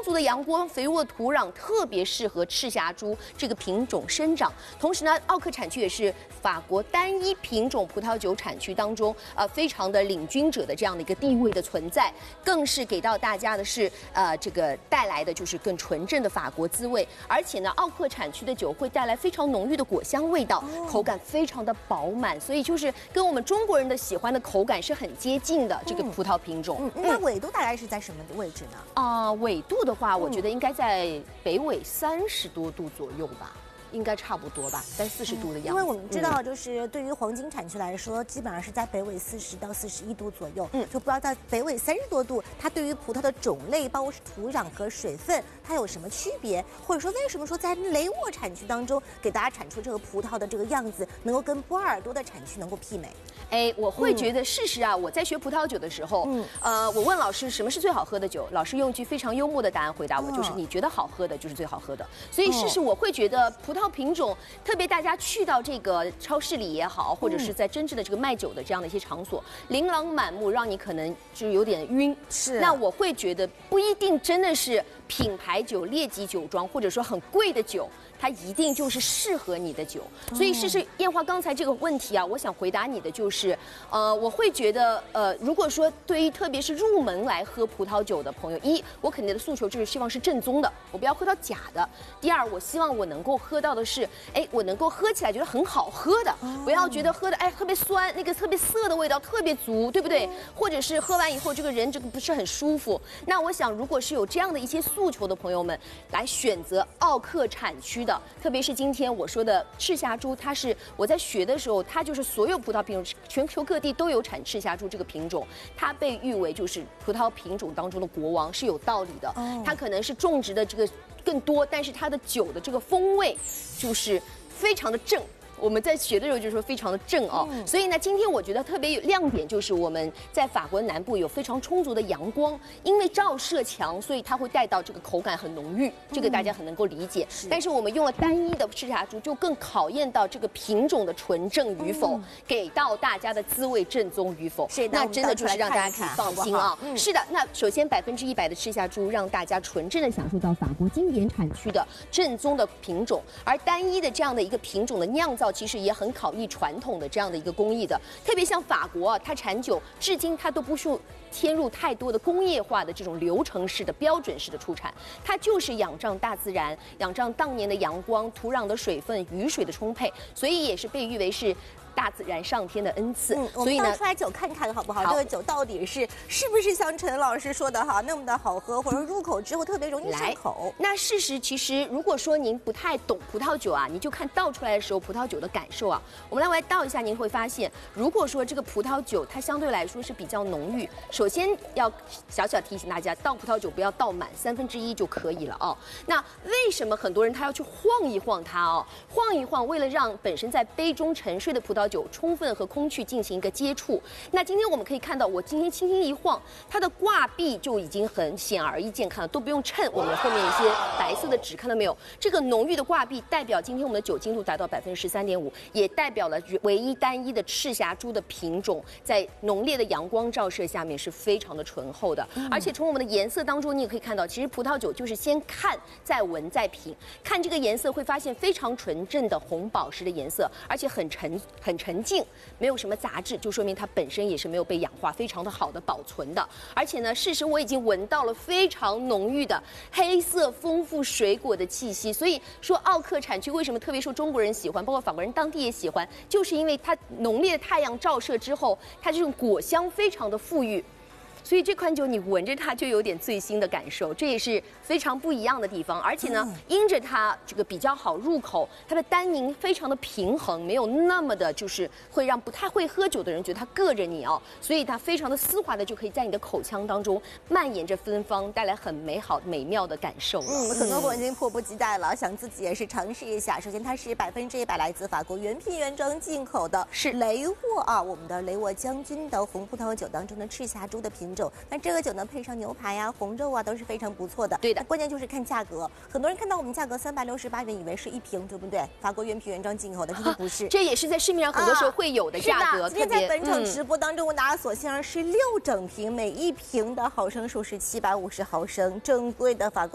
足的阳光、肥沃的土壤，特别适合赤霞珠这个品种生长。同时呢，奥克产区也是法国单一品种葡萄酒产区当中非常的领军者的这样的一个地位的存在，更是给到大家的是这个带来的就是更纯正的法国滋味。而且呢，奥克产区的酒会带来非常浓郁的果香味道，口感非常的饱满，所以就是跟我们中国人的喜欢的口感是很接近的这个葡萄品种。 那纬度大概是在什么位置呢？ 纬度的话，我觉得应该在北纬30多度左右吧。应该差不多吧，在40度的样子。 因为我们知道，就是对于黄金产区来说，基本上是在北纬40到41度左右。就不知道在北纬30多度，它对于葡萄的种类，包括是土壤和水分，它有什么区别？或者说，为什么说在雷沃产区当中，给大家产出这个葡萄的这个样子，能够跟波尔多的产区能够媲美？ 我会觉得，事实啊，我在学葡萄酒的时候，我问老师什么是最好喝的酒，老师用一句非常幽默的答案回答我，就是你觉得好喝的就是最好喝的。所以事实我会觉得葡萄品种，特别大家去到这个超市里也好，或者是在真正的这个卖酒的这样的一些场所，琳琅满目，让你可能就有点晕。 是， 那我会觉得不一定真的是品牌酒、列级酒庄，或者说很贵的酒，它一定就是适合你的酒。所以事实艳华刚才这个问题啊，我想回答你的就是，我会觉得，如果说对于特别是入门来喝葡萄酒的朋友，我肯定的诉求就是希望是正宗的，我不要喝到假的。第二，我希望我能够喝到的是，我能够喝起来觉得很好喝的，不要觉得喝的特别酸，那个特别涩的味道特别足，对不对？或者是喝完以后这个人这个不是很舒服。那我想，如果是有这样的一些诉求的朋友们，来选择奥克产区的，特别是今天我说的赤霞珠，它是我在学的时候，它就是所有葡萄品种，全球各地都有产赤霞珠这个品种，它被誉为就是葡萄品种当中的国王，是有道理的。它可能是种植的这个更多，但是它的酒的这个风味就是非常的正。我们在学的时候就说非常的正哦，所以呢，今天我觉得特别有亮点就是我们在法国南部有非常充足的阳光，因为照射强，所以它会带到这个口感很浓郁，这个大家很能够理解。但是我们用了单一的赤霞珠，就更考验到这个品种的纯正与否，给到大家的滋味正宗与否。那真的就是让大家可以放心啊。是的，那首先100%的赤霞珠让大家纯正的享受到法国经典产区的正宗的品种，而单一的这样的一个品种的酿造，其实也很考验传统的这样的一个工艺的，特别像法国啊，它产酒至今它都不需添入太多的工业化的这种流程式的标准式的出产，它就是仰仗大自然，仰仗当年的阳光、土壤的水分、雨水的充沛，所以也是被誉为是大自然上天的恩赐。 所以呢，倒出来酒看看好不好？这个酒到底是不是像陈老师说的哈那么的好喝，或者入口之后特别容易上口？ 那事实其实，如果说您不太懂葡萄酒啊，你就看倒出来的时候葡萄酒的感受啊。我们来倒一下，您会发现，如果说这个葡萄酒它相对来说是比较浓郁，首先要小小提醒大家，倒葡萄酒不要倒满1/3就可以了哦。那为什么很多人他要去晃一晃它哦？晃一晃，为了让本身在杯中沉睡的葡萄酒充分和空气进行一个接触。那今天我们可以看到，我今天轻轻一晃，它的挂壁就已经很显而易见，看到都不用称。我们后面一些白色的纸看到没有？这个浓郁的挂壁代表今天我们的酒精度达到13.5%，也代表了唯一单一的赤霞珠的品种，在浓烈的阳光照射下面是非常的醇厚的。而且从我们的颜色当中，你也可以看到，其实葡萄酒就是先看再闻再品。看这个颜色会发现非常纯正的红宝石的颜色，而且很沉静，没有什么杂质，就说明它本身也是没有被氧化，非常的好的保存的。而且呢，事实我已经闻到了非常浓郁的黑色丰富水果的气息。所以说奥克产区为什么特别受中国人喜欢，包括法国人当地也喜欢，就是因为它浓烈的太阳照射之后，它这种果香非常的富裕。所以这款酒你闻着它就有点醉心的感受，这也是非常不一样的地方。而且呢，因着它这个比较好入口，它的单宁非常的平衡，没有那么的就是会让不太会喝酒的人觉得它硌着你哦，所以它非常的丝滑的就可以在你的口腔当中蔓延着芬芳，带来很美好美妙的感受了。 很多朋友已经迫不及待了，想自己也是尝试一下。首先它是100%来自法国原品原装进口的，是雷沃啊，我们的雷沃将军的红葡萄酒当中的赤霞珠的品种。那这个酒呢，配上牛排呀、红肉啊，都是非常不错的。 对的， 关键就是看价格。很多人看到我们价格368元，以为是一瓶，对不对？法国原品原装进口的，其实不是。 这也是在市面上很多时候会有的价格。 今天在本场直播当中，我拿了锁性是6整瓶，每一瓶的毫升数是750毫升，正规的法国。